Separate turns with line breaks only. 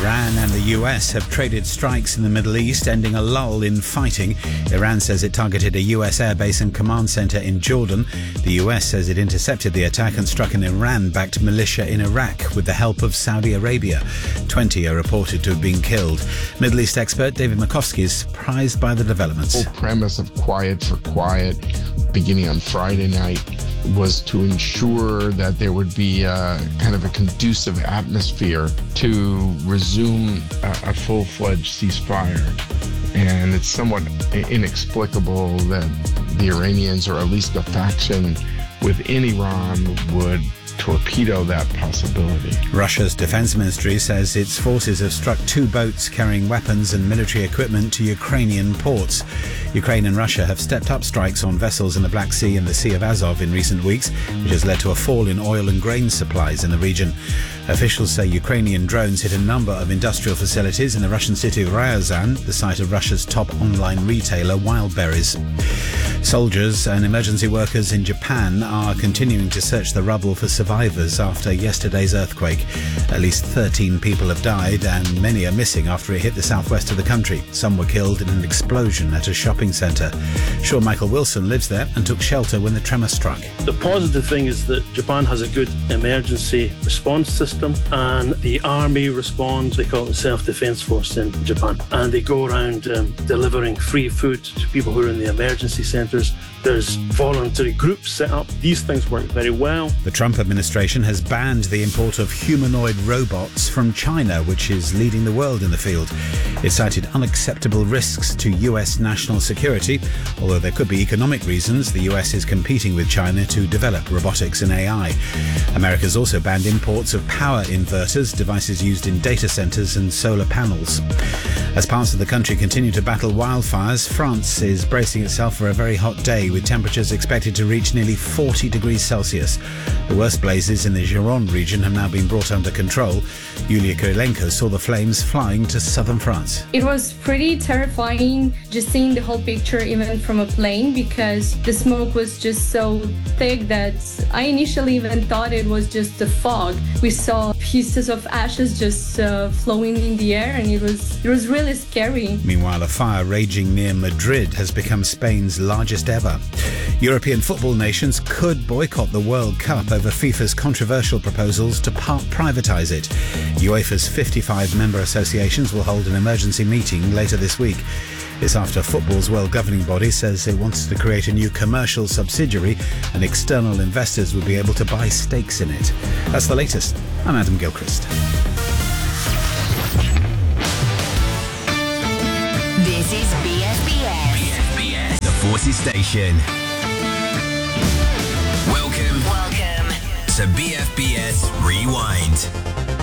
Iran and the US have traded strikes in the Middle East, ending a lull in fighting. Iran says it targeted a US airbase and command center in Jordan. The US says it intercepted the attack and struck an Iran-backed militia in Iraq with the help of Saudi Arabia. 20 are reported to have been killed. Middle East expert David Makovsky is surprised by the developments.
The whole premise of Quiet for Quiet, beginning on Friday night, was to ensure that there would be kind of a conducive atmosphere to resume a full-fledged ceasefire. And it's somewhat inexplicable that the Iranians, or at least the faction within Iran, would torpedo that possibility.
Russia's defense ministry says its forces have struck 2 boats carrying weapons and military equipment to Ukrainian ports. Ukraine and Russia have stepped up strikes on vessels in the Black Sea and the Sea of Azov in recent weeks, which has led to a fall in oil and grain supplies in the region. Officials say Ukrainian drones hit a number of industrial facilities in the Russian city of Ryazan, the site of Russia's top online retailer Wildberries. Soldiers and emergency workers in Japan are continuing to search the rubble for survivors after yesterday's earthquake. At least 13 people have died and many are missing after it hit the southwest of the country. Some were killed in an explosion at a shopping centre. Sean Michael Wilson lives there and took shelter when the tremor struck.
The positive thing is that Japan has a good emergency response system, and the army responds. They call it the Self-Defense Force in Japan, and they go around delivering free food to people who are in the emergency centres. There's voluntary groups set up. These things work very well.
The Trump administration has banned the import of humanoid robots from China, which is leading the world in the field. It cited unacceptable risks to US national security. Although there could be economic reasons, the US is competing with China to develop robotics and AI. America's also banned imports of power inverters, devices used in data centers and solar panels. As parts of the country continue to battle wildfires, France is bracing itself for a very hot day, with temperatures expected to reach nearly 40 degrees Celsius. The worst blazes in the Gironde region have now been brought under control. Yulia Kirilenko saw the flames flying to southern France.
It was pretty terrifying just seeing the whole picture even from a plane, because the smoke was just so thick that I initially even thought it was just the fog. We saw pieces of ashes just flowing in the air, and it was really scary.
Meanwhile, a fire raging near Madrid has become Spain's largest ever. European football nations could boycott the World Cup over FIFA's controversial proposals to part privatise it. UEFA's 55 member associations will hold an emergency meeting later this week. It's after football's world governing body says it wants to create a new commercial subsidiary and external investors will be able to buy stakes in it. That's the latest. I'm Adam Gilchrist.
This is BFBS.
BFBS, the Forces Station. Welcome to BFBS Rewind.